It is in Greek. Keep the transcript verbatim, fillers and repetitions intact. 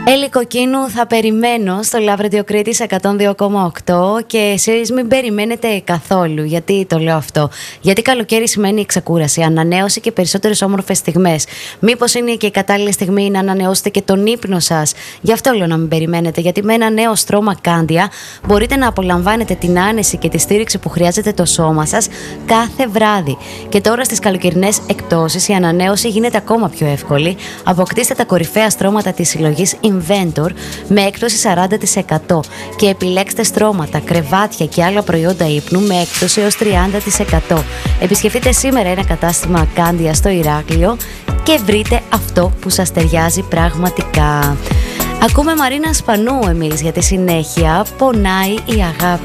Έλλη Κοκκίνου, θα περιμένω στο Love Radio Κρήτης εκατόν δύο κόμμα οκτώ και εσείς μην περιμένετε καθόλου. Γιατί το λέω αυτό? Γιατί καλοκαίρι σημαίνει εξακούραση, ανανέωση και περισσότερες όμορφες στιγμές. Μήπως είναι και η κατάλληλη στιγμή να ανανεώσετε και τον ύπνο σας? Γι' αυτό λέω να μην περιμένετε, γιατί με ένα νέο στρώμα Κάντια μπορείτε να απολαμβάνετε την άνεση και τη στήριξη που χρειάζεται το σώμα σας κάθε βράδυ. Και τώρα στις καλοκαιρινές εκπτώσεις η ανανέωση γίνεται ακόμα πιο εύκολη. Αποκτήστε τα κορυφαία στρώματα της συλλογής Inventor με έκπτωση σαράντα τοις εκατό και επιλέξτε στρώματα, κρεβάτια και άλλα προϊόντα ύπνου με έκπτωση έως τριάντα τοις εκατό. Επισκεφτείτε σήμερα ένα κατάστημα Κάντια στο Ηράκλειο και βρείτε αυτό που σας ταιριάζει πραγματικά. Ακούμε Μαρίνα Σπανού εμείς για τη συνέχεια. Πονάει η αγάπη.